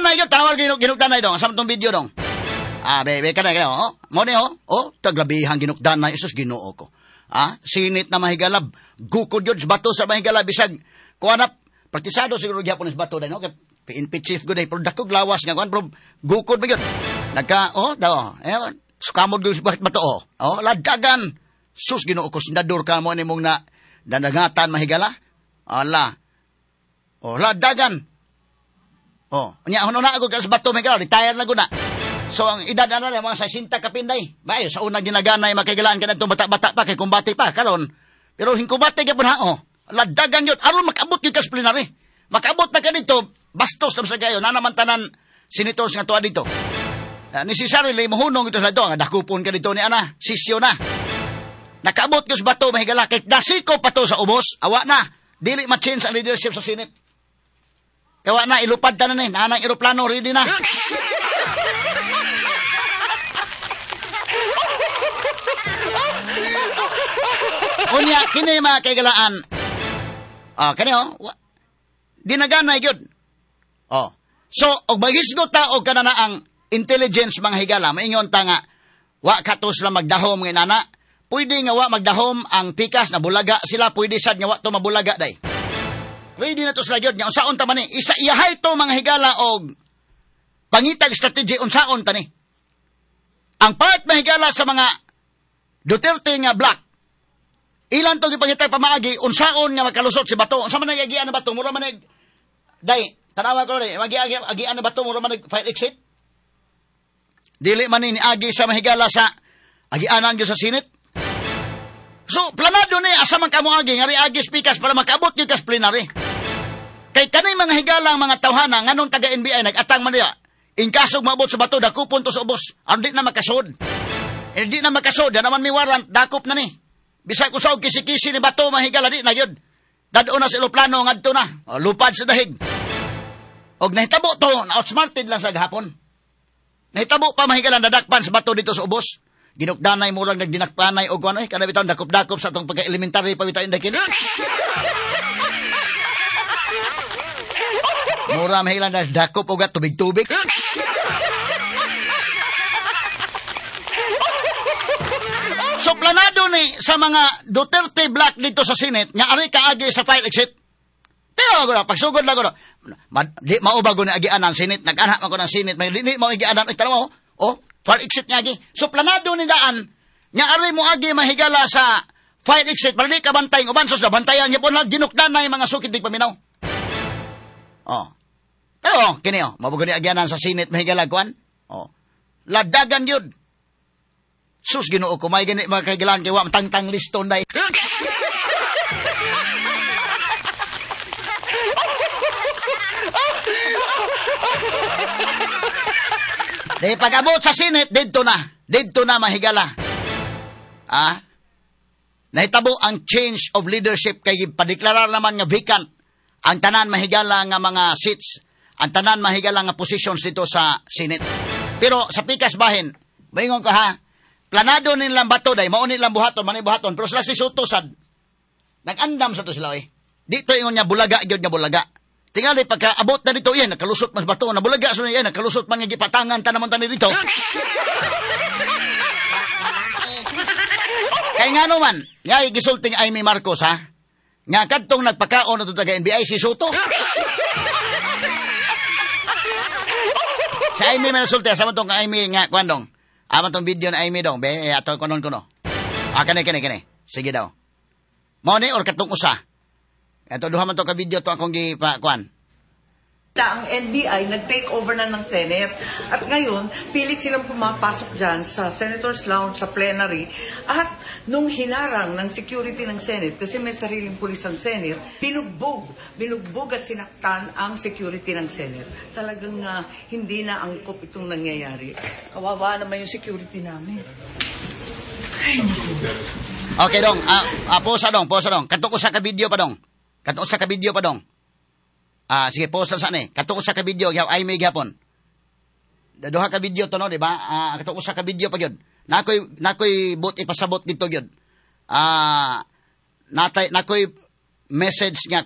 Ginugdanay yun, tawag ginugdanay dong. Asam tong video dong. Bebe ka na kayo, mo ni tagrabihang ginugdanay, isus ginoo ko. Sinit na mahigalab, gukod yun, bato sa mahigalab, bisag, kuwanap, praktisado siguro gyapon is bato dahil, PNP chief ko dahil, pero dakog lawas nga, pero gukod ba yun? Sukamod ko bakit bato, ladagan, sus ginoo ko, sindador ka mo ni mong na, danagatan mahigala, ladagan, na ako sa bato mahigala, retired na ko na. So, ang edad na mga 60 kapinday. Bayo, sa unang ginaganay, makigalaan ka na itong bata-bata pa, kay kumbati pa, karon. Pero hinkubati ka po na, ladagan yun. Aron makabot yun kas plenary. Makabot na ka dito, bastos na sa gayo, nanamantanan senators nga tuwa dito. Necessarily, mahunong ito sa ito, dakupon ka dito ni Ana, sisyo na. Nakabot yung bato, mahigala, kay dasiko pa to sa ubos, awa na. Dili ma-change ang leadership sa Senate. Kawa na, ilupad na na, nanang aeroplano, ready na. Unya, kini mga kaigalaan. Kani dinaganay yun. So, og magisgot ta og kanana ang intelligence mga higala, maingon ta nga, wa katos lang magdahom ng inana, pwede nga wa magdahom ang pikas na bulaga, sila pwede sad nga wa to mabulaga day. Pwede na to sila yun, nga unsaon ta man ni, isa iyahay to mga higala og pangitag strategy unsaon ta ni. Ang part mga higala sa mga Duterte nga black, ilan to gipangitay pamaagi, unsaon nga makalusot si bato, unsa man nagiagian na bato, mura man day, tanawa ko rin, agian na bato, mura man fire exit. Dili man ni agi sa mahigala sa agianan yun sa Senate. So, planado ni, asa man kamo agi, ngari agi speakers para makabot yun kas plenary. Kay kanay mga higalang mga tawhana, nganong taga-NBI, nag-atang man niya, in kasog maabot sa bato, dakupon to sa ubos, di na makasod. Di na makasod, yan naman may warrant, dakop na ni. Bisag ko sa kisi-kisi ni bato, mahigala di na yun. Dado na sa iloplano, ngadto na, lupad sa dahig. Og nahitabo to, na-outsmarted lang sa gahapon. Nahitabo pa mahigala, nadakpan sa bato dito sa ubos. Ginukdanay mo lang nagdinakpanay o kung ano kada bitaw dakop-dakop sa itong pagka-elementary pa bitaw inday kini. Mura mahigala na dakop o gat tubig-tubig. So, planado ni sa mga Duterte black dito sa Senate, nga ari kaagi sa fire exit. Pero ako na, pagsugod lang ako na, di maubago ni agian ng Senate, nag-anak ako ng Senate, may di mo agian ng, tala mo, fire exit niya agi. So, planado ni daan, nga ari mo agi mahigala sa fire exit, para di ka bantay, uban, sos na bantayan niya po na, ginukdan na yung mga sukit di paminaw. Pero, kini mabugo ni agian sa Senate, mahigala kuan. Ladagan yun. Sus, ginoo ko, may gani mga kaigalan kay wa tang-tang liston day. Di pag-abot sa Senate, dito na mahigala. Nahitabo ang change of leadership kay padiklarar naman nga vacant ang tanan mahigala nga mga seats, ang tanan mahigala nga positions dito sa Senate. Pero sa pikas bahin, maingon ka ha, planado nilang bato day, mauni nilang buhaton, manibuhaton, pero sila si Soto sad. Nag-andam sa to sila Dito ingon niya bulaga, gyud nga bulaga. Tingali pagka abot na dito yan, nakalusot mas bato, na bulaga so yan, nakalusot man nga gipatangan tanaman tani dito. Kay nga naman, nga gisulting Amy Marcos ha. Nga kadtong nagpakaon na to taga NBI si Soto. Sa Amy man sulti sa tong Amy nga kwandong. Aman tong video na Amy dong, be, ato konon kuno. Kani. Sige daw. Mo ni or katong usa. Ato duha man to ka video to akong gipakuan. Ang NBI nag-take over na ng Senate. At ngayon, pilit silang pumapasok dyan sa Senator's Lounge, sa plenary. At nung hinarang ng security ng Senate, kasi may sariling pulis ang Senate, binugbog at sinaktan ang security ng Senate. Talagang hindi na angkop itong nangyayari. Kawawa naman yung security namin. Ay, okay dong, posa dong. Katok sa ka video pa dong. Sige, post lang saan Katok sa ka video, ay may gapon. Duha ka video to no, di ba? Katok sa ka video pa gyud. Nakoy bot ipasabot dito gyud. Nakoy message nga